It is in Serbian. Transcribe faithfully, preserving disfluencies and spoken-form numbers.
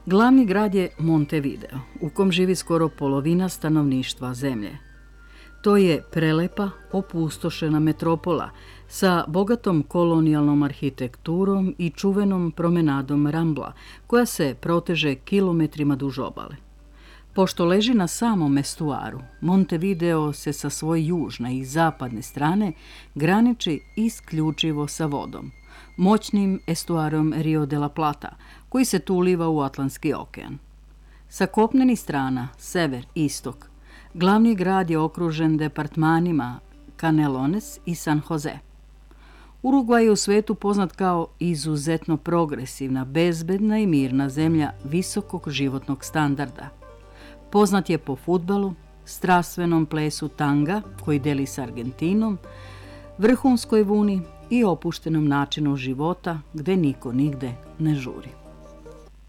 Glavni grad je Montevideo, u kom živi skoro polovina stanovništva zemlje. To je prelepa, opustošena metropola sa bogatom kolonijalnom arhitekturom i čuvenom promenadom Rambla, koja se proteže kilometrima duž obale. Pošto leži na samom estuaru, Montevideo se sa svoje južne i zapadne strane graniči isključivo sa vodom, moćnim estuarom Rio de la Plata, koji se tu uliva u Atlantski okean. Sa kopnenih strana, sever, istok, glavni grad je okružen departmanima Canelones i San Jose. Urugvaj je u svetu poznat kao izuzetno progresivna, bezbedna i mirna zemlja visokog životnog standarda. Poznat je po fudbalu, strastvenom plesu tanga koji deli s Argentinom, vrhunskoj vuni i opuštenom načinu života gde niko nigde ne žuri.